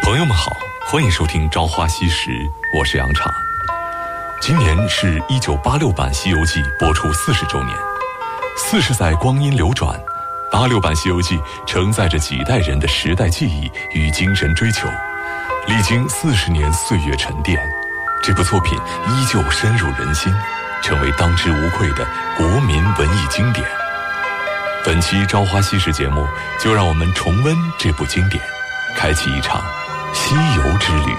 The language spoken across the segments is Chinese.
朋友们好，欢迎收听《朝花夕拾》，我是杨昶。今年是1986版《西游记》播出40周年，40载光阴流转，86版《西游记》承载着几代人的时代记忆与精神追求，历经40年岁月沉淀，这部作品依旧深入人心，成为当之无愧的国民文艺经典。本期《朝花夕拾》节目，就让我们重温这部经典，开启一场西游之旅。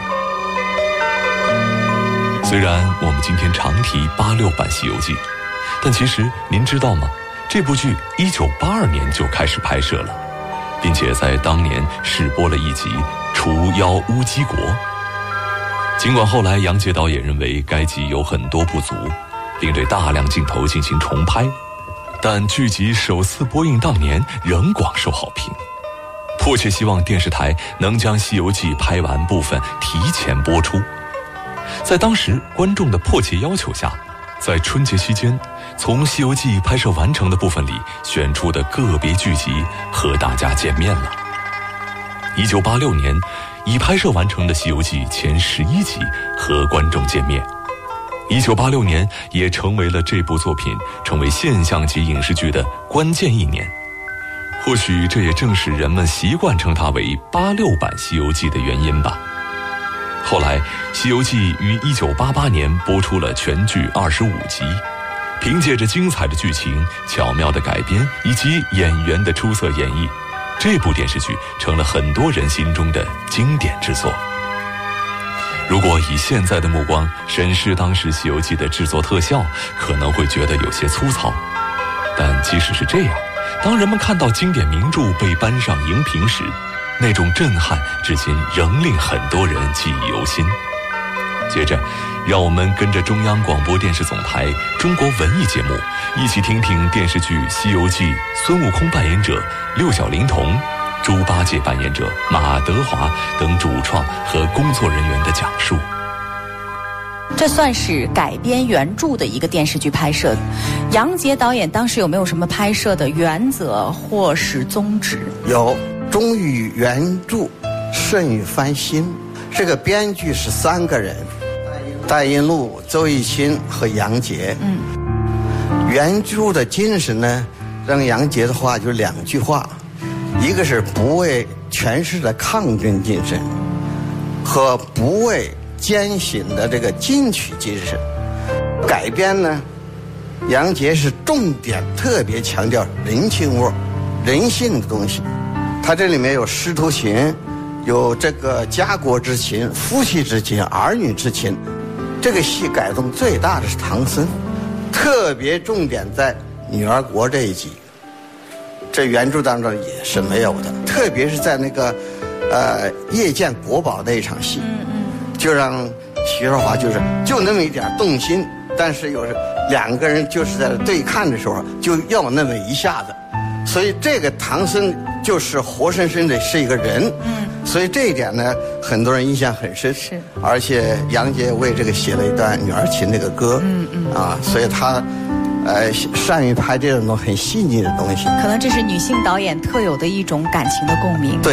虽然我们今天常提86版《西游记》，但其实您知道吗？这部剧1982年就开始拍摄了，并且在当年试播了一集《除妖乌鸡国》。尽管后来杨洁导演认为该集有很多不足，并对大量镜头进行重拍，但剧集首次播映当年仍广受好评，迫切希望电视台能将《西游记》拍完部分提前播出。在当时观众的迫切要求下，在春节期间，从《西游记》拍摄完成的部分里选出的个别剧集和大家见面了。1986年，已拍摄完成的《西游记》前11集和观众见面。1986年也成为了这部作品成为现象级影视剧的关键一年。或许这也正是人们习惯称它为86版《西游记》的原因吧。后来，《西游记》于1988年播出了全剧25集，凭借着精彩的剧情、巧妙的改编以及演员的出色演绎，这部电视剧成了很多人心中的经典之作。如果以现在的目光审视当时《西游记》的制作特效，可能会觉得有些粗糙，但即使是这样，当人们看到经典名著被搬上荧屏时，那种震撼至今仍令很多人记忆犹新。接着，让我们跟着中央广播电视总台中国文艺节目，一起听听电视剧《西游记》孙悟空扮演者六小龄童、猪八戒扮演者马德华等主创和工作人员的讲述。 这算是改编原著的一个电视剧拍摄。杨洁导演当时有没有什么拍摄的原则或是宗旨？ 有，忠于原著，慎于翻新。这个编剧是3个人，戴荫禄、邹艺钦和杨洁。原著的精神呢，让杨洁的话就2句话，一个是不畏权势的抗争精神，和不畏艰辛的这个进取精神。改编呢，杨洁是重点特别强调人情味、人性的东西。它这里面有师徒情，有这个家国之情、夫妻之情、儿女之情。这个戏改动最大的是唐僧，特别重点在女儿国这一集，这原著当中也是没有的。特别是在那个夜见国宝那一场戏，就让徐少华就那么一点动心，但是有时2个人就是在对看的时候就要那么一下子，所以这个唐僧就是活生生的是一个人。所以这一点呢，很多人印象很深。是，而且杨洁为这个写了一段女儿情这个歌。所以他善于拍这种很细腻的东西。 可能这是女性导演特有的一种感情的共鸣。 对。